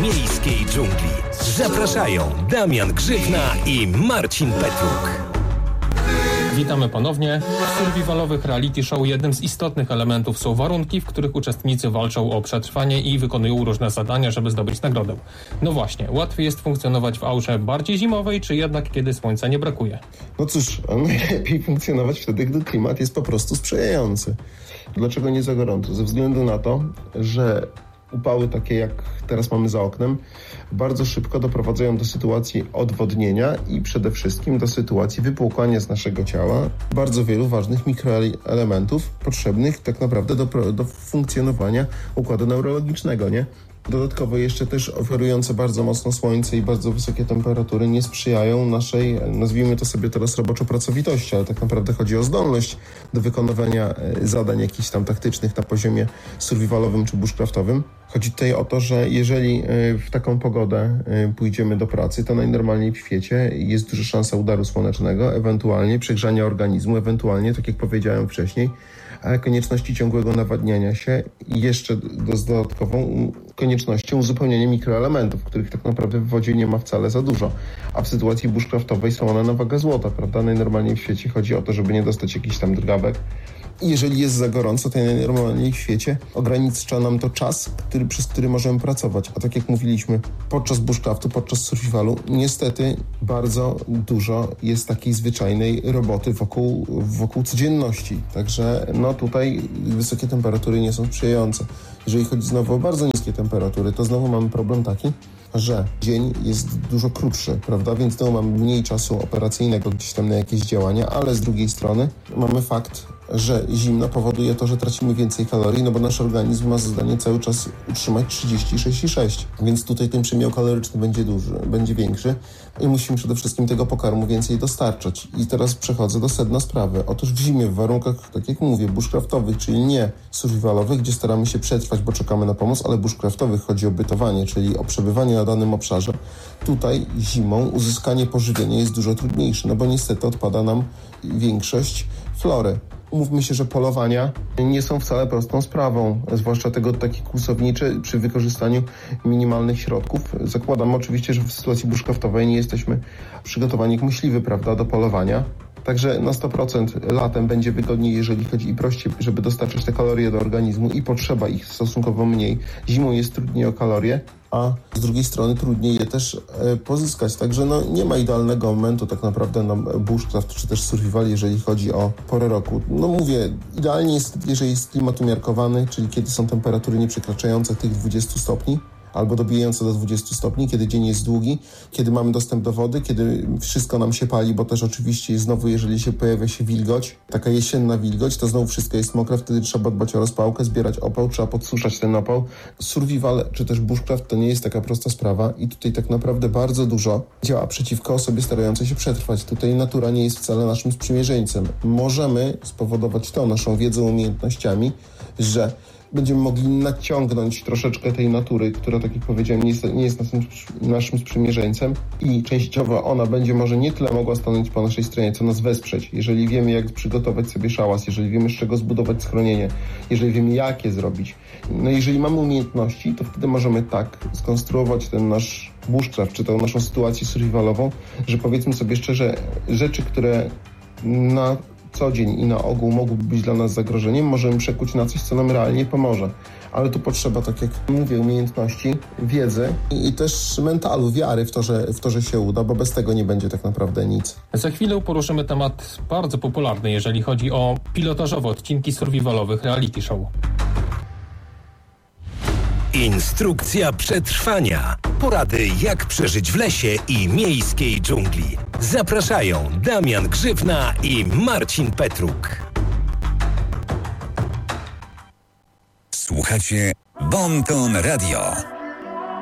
miejskiej dżungli. Zapraszają Damian Grzywna i Marcin Petruk. Witamy ponownie. W survivalowych reality show jednym z istotnych elementów są warunki, w których uczestnicy walczą o przetrwanie i wykonują różne zadania, żeby zdobyć nagrodę. No właśnie, łatwiej jest funkcjonować w aurze bardziej zimowej, czy jednak kiedy słońca nie brakuje? No cóż, najlepiej funkcjonować wtedy, gdy klimat jest po prostu sprzyjający. Dlaczego nie za gorąco? Ze względu na to, że upały takie jak teraz mamy za oknem bardzo szybko doprowadzają do sytuacji odwodnienia i przede wszystkim do sytuacji wypłukania z naszego ciała bardzo wielu ważnych mikroelementów potrzebnych tak naprawdę do funkcjonowania układu neurologicznego, nie? Dodatkowo jeszcze też oferujące bardzo mocno słońce i bardzo wysokie temperatury nie sprzyjają naszej, nazwijmy to sobie teraz roboczo, pracowitości, ale tak naprawdę chodzi o zdolność do wykonywania zadań jakichś tam taktycznych na poziomie survivalowym czy bushcraftowym. Chodzi tutaj o to, że jeżeli w taką pogodę pójdziemy do pracy, to najnormalniej w świecie jest duża szansa udaru słonecznego, ewentualnie przegrzania organizmu, ewentualnie, tak jak powiedziałem wcześniej, konieczności ciągłego nawadniania się i jeszcze z dodatkową koniecznością uzupełniania mikroelementów, których tak naprawdę w wodzie nie ma wcale za dużo. A w sytuacji bushcraftowej są one na wagę złota, prawda? Najnormalniej w świecie chodzi o to, żeby nie dostać jakichś tam drgawek. I jeżeli jest za gorąco, to najnormalniej w świecie ogranicza nam to czas, przez który możemy pracować. A tak jak mówiliśmy, podczas bushcraftu, podczas survivalu, niestety bardzo dużo jest takiej zwyczajnej roboty wokół codzienności. Także no tutaj wysokie temperatury nie są sprzyjające. Jeżeli chodzi znowu o bardzo niskie temperatury, to znowu mamy problem taki, że dzień jest dużo krótszy, prawda? Więc znowu mamy mniej czasu operacyjnego gdzieś tam na jakieś działania, ale z drugiej strony mamy fakt, że zimno powoduje to, że tracimy więcej kalorii, no bo nasz organizm ma za zadanie cały czas utrzymać 36,6. Więc tutaj ten przemiał kaloryczny będzie większy i musimy przede wszystkim tego pokarmu więcej dostarczać. I teraz przechodzę do sedna sprawy. Otóż w zimie, w warunkach, tak jak mówię, bushcraftowych, czyli nie survivalowych, gdzie staramy się przetrwać, bo czekamy na pomoc, ale bushcraftowych chodzi o bytowanie, czyli o przebywanie na danym obszarze. Tutaj zimą uzyskanie pożywienia jest dużo trudniejsze, no bo niestety odpada nam większość flory. Umówmy się, że polowania nie są wcale prostą sprawą, zwłaszcza tego takie kłusownicze przy wykorzystaniu minimalnych środków. Zakładam oczywiście, że w sytuacji bushcraftowej nie jesteśmy przygotowani jak myśliwy, prawda, do polowania. Także na 100% latem będzie wygodniej, jeżeli chodzi i prościej, żeby dostarczyć te kalorie do organizmu i potrzeba ich stosunkowo mniej. Zimą jest trudniej o kalorie, a z drugiej strony trudniej je też pozyskać. Także no, nie ma idealnego momentu tak naprawdę na bushcraft czy też survival, jeżeli chodzi o porę roku. No mówię, idealnie jest, jeżeli jest klimat umiarkowany, czyli kiedy są temperatury nieprzekraczające tych 20 stopni, albo dobijające do 20 stopni, kiedy dzień jest długi, kiedy mamy dostęp do wody, kiedy wszystko nam się pali, bo też oczywiście znowu, jeżeli się pojawia się wilgoć, taka jesienna wilgoć, to znowu wszystko jest mokre, wtedy trzeba dbać o rozpałkę, zbierać opał, trzeba podsuszać ten opał. Survival czy też bushcraft to nie jest taka prosta sprawa i tutaj tak naprawdę bardzo dużo działa przeciwko osobie starającej się przetrwać. Tutaj natura nie jest wcale naszym sprzymierzeńcem. Możemy spowodować to naszą wiedzą, umiejętnościami, że będziemy mogli naciągnąć troszeczkę tej natury, która, tak jak powiedziałem, nie jest naszym sprzymierzeńcem i częściowo ona będzie może nie tyle mogła stanąć po naszej stronie, co nas wesprzeć. Jeżeli wiemy, jak przygotować sobie szałas, jeżeli wiemy, z czego zbudować schronienie, jeżeli wiemy, jak je zrobić. No jeżeli mamy umiejętności, to wtedy możemy tak skonstruować ten nasz bushcraft, czy tę naszą sytuację survivalową, że powiedzmy sobie szczerze, rzeczy, które na co dzień i na ogół mogłyby być dla nas zagrożeniem, możemy przekuć na coś, co nam realnie pomoże. Ale tu potrzeba, tak jak mówię, umiejętności, wiedzy i też mentalu, wiary w to, że się uda, bo bez tego nie będzie tak naprawdę nic. Za chwilę poruszymy temat bardzo popularny, jeżeli chodzi o pilotażowe odcinki survivalowych reality show. Instrukcja przetrwania. Porady, jak przeżyć w lesie i miejskiej dżungli. Zapraszają Damian Grzywna i Marcin Petruk. Słuchacie Bon Ton Radio.